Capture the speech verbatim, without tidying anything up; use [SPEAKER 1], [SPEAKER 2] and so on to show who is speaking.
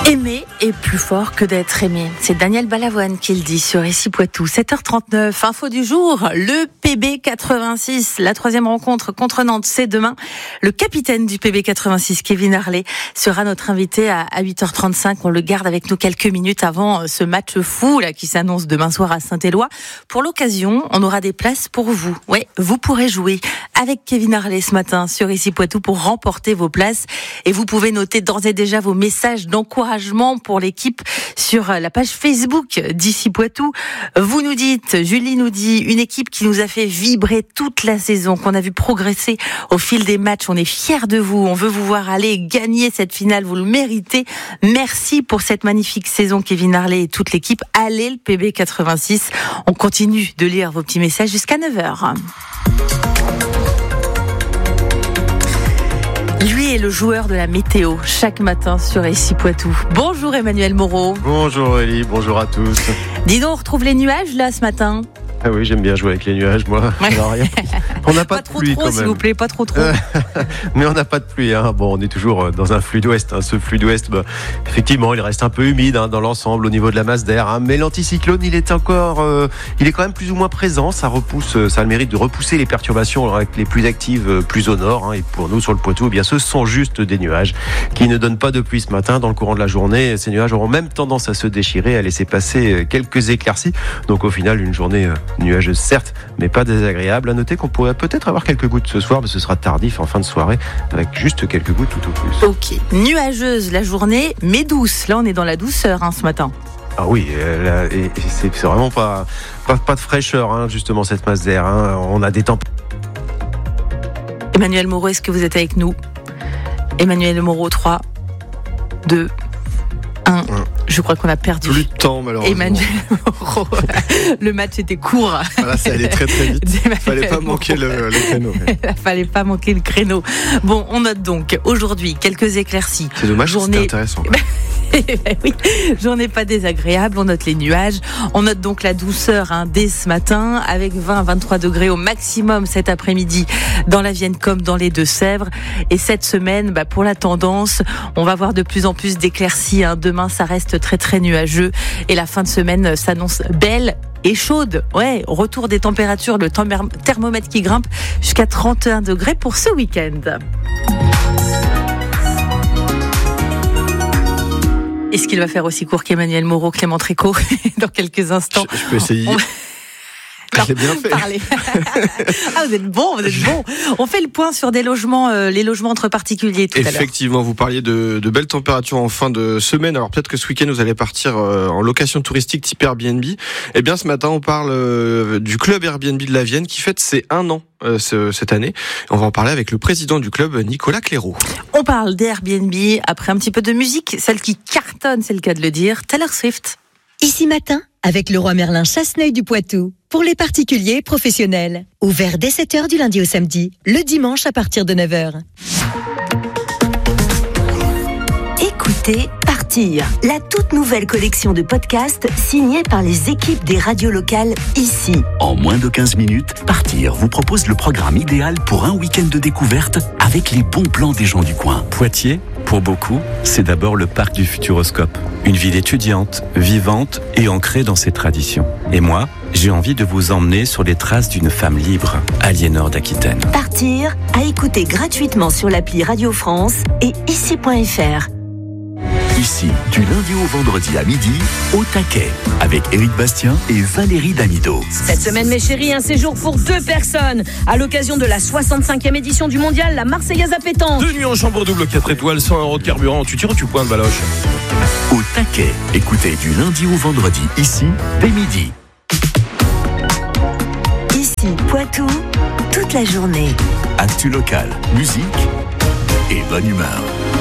[SPEAKER 1] Aimer est plus fort que d'être aimé. C'est Daniel Balavoine qui le dit sur Ici Poitou. sept heures trente-neuf, info du jour, le P B quatre-vingt-six, la troisième rencontre contre Nantes, c'est demain. Le capitaine du P B quatre-vingt-six, Kevin Harley, sera notre invité à huit heures trente-cinq. On le garde avec nous quelques minutes avant ce match fou là qui s'annonce demain soir à Saint-Éloi. Pour l'occasion, on aura des places pour vous. Ouais, vous pourrez jouer avec Kevin Harley ce matin sur Ici Poitou pour remporter vos places. Et vous pouvez noter d'ores et déjà vos messages d'encouragement pour l'équipe sur la page Facebook d'Ici Poitou. Vous nous dites, Julie nous dit, une équipe qui nous a fait vibrer toute la saison, qu'on a vu progresser au fil des matchs. On est fiers de vous. On veut vous voir aller gagner cette finale. Vous le méritez. Merci pour cette magnifique saison, Kevin Harley et toute l'équipe. Allez le P B quatre-vingt-six. On continue de lire vos petits messages jusqu'à neuf heures. Lui est le joueur de la météo, chaque matin sur Ici Poitou. Bonjour Emmanuel Moreau.
[SPEAKER 2] Bonjour Aurélie, bonjour à tous.
[SPEAKER 1] Dis donc, on retrouve les nuages là ce matin.
[SPEAKER 2] Ah oui, j'aime bien jouer avec les nuages, moi.
[SPEAKER 1] Ouais.
[SPEAKER 2] Alors, rien... On n'a pas,
[SPEAKER 1] pas
[SPEAKER 2] de
[SPEAKER 1] trop
[SPEAKER 2] pluie
[SPEAKER 1] trop,
[SPEAKER 2] quand
[SPEAKER 1] s'il
[SPEAKER 2] même.
[SPEAKER 1] vous plaît, pas trop trop.
[SPEAKER 2] Mais on n'a pas de pluie. Hein. Bon, on est toujours dans un flux d'ouest. Hein. Ce flux d'ouest, bah, effectivement, il reste un peu humide hein, dans l'ensemble au niveau de la masse d'air. Hein. Mais l'anticyclone, il est encore, euh, il est quand même plus ou moins présent. Ça repousse, ça a le mérite de repousser les perturbations les plus actives plus au nord. Hein. Et pour nous, sur le Poitou, eh bien, ce sont juste des nuages qui ne donnent pas de pluie ce matin. Dans le courant de la journée, ces nuages auront même tendance à se déchirer, à laisser passer quelques éclaircies. Donc, au final, une journée nuageuse, certes, mais pas désagréable. À noter qu'on pourrait peut-être avoir quelques gouttes ce soir, mais ce sera tardif en fin de soirée, avec juste quelques gouttes tout au plus.
[SPEAKER 1] Ok, nuageuse la journée, mais douce. Là, on est dans la douceur hein, ce matin.
[SPEAKER 2] Ah oui, euh, là, et, et c'est, c'est vraiment pas, pas, pas de fraîcheur, hein, justement, cette masse d'air. Hein. On a des temps.
[SPEAKER 1] Emmanuel Moreau, est-ce que vous êtes avec nous? Emmanuel Moreau, trois, deux, un. Je crois qu'on a perdu.
[SPEAKER 3] Plus de temps, malheureusement.
[SPEAKER 1] Emmanuel Moreau. Le match était court.
[SPEAKER 3] Voilà, ça allait très très vite. Il fallait pas manquer le, le créneau.
[SPEAKER 1] Il fallait pas manquer le créneau. Bon, on note donc aujourd'hui quelques éclaircies.
[SPEAKER 3] C'est dommage,
[SPEAKER 1] journée...
[SPEAKER 3] c'était intéressant.
[SPEAKER 1] Oui, journée pas désagréable. On note les nuages. On note donc la douceur hein, dès ce matin, avec vingt à vingt-trois degrés au maximum cet après-midi dans la Vienne comme dans les Deux-Sèvres. Et cette semaine, bah, pour la tendance, on va voir de plus en plus d'éclaircies. Hein. Demain, ça reste très très nuageux et la fin de semaine s'annonce belle et chaude. Ouais, retour des températures, le thermomètre qui grimpe jusqu'à trente et un degrés pour ce week-end. Est-ce qu'il va faire aussi court qu'Emmanuel Moreau, Clément Trécot dans quelques instants?
[SPEAKER 3] Je, je peux essayer. On...
[SPEAKER 1] Non,
[SPEAKER 3] j'ai bien fait.
[SPEAKER 1] Ah, vous êtes bon, vous êtes bon. On fait le point sur des logements, euh, les logements entre particuliers tout à l'heure.
[SPEAKER 3] Effectivement, vous parliez de, de belles températures en fin de semaine. Alors peut-être que ce week-end vous allez partir euh, en location touristique type Airbnb. Eh bien, ce matin, on parle euh, du club Airbnb de la Vienne qui fête ses un an euh, ce, cette année. On va en parler avec le président du club, Nicolas Clairaut.
[SPEAKER 1] On parle d'Airbnb après un petit peu de musique, celle qui cartonne, c'est le cas de le dire, Taylor Swift.
[SPEAKER 4] Ici matin, avec Leroy Merlin Chasseneuil du Poitou. Pour les particuliers et professionnels. Ouvert dès sept heures du lundi au samedi. Le dimanche à partir de neuf heures.
[SPEAKER 5] Écoutez Partir, la toute nouvelle collection de podcasts signée par les équipes des radios locales ici.
[SPEAKER 6] En moins de quinze minutes, Partir vous propose le programme idéal pour un week-end de découverte avec les bons plans des gens du coin.
[SPEAKER 7] Poitiers, pour beaucoup, c'est d'abord le parc du Futuroscope. Une ville étudiante, vivante et ancrée dans ses traditions. Et moi, j'ai envie de vous emmener sur les traces d'une femme libre, Aliénor d'Aquitaine.
[SPEAKER 5] Partir, à écouter gratuitement sur l'appli Radio France et ici point f r.
[SPEAKER 6] Ici, du lundi au vendredi à midi, au taquet, avec Éric Bastien et Valérie Damido.
[SPEAKER 8] Cette semaine, mes chéris, un séjour pour deux personnes. À l'occasion de la soixante-cinquième édition du mondial, la Marseillaise à pétanque.
[SPEAKER 9] Deux nuits en chambre double, quatre étoiles, cent euros de carburant. Tu tires ou tu pointes, Baloche?
[SPEAKER 6] Au taquet, écoutez du lundi au vendredi, ici, dès midi.
[SPEAKER 5] Ici, Poitou, toute la journée.
[SPEAKER 6] Actu local, musique et bonne humeur.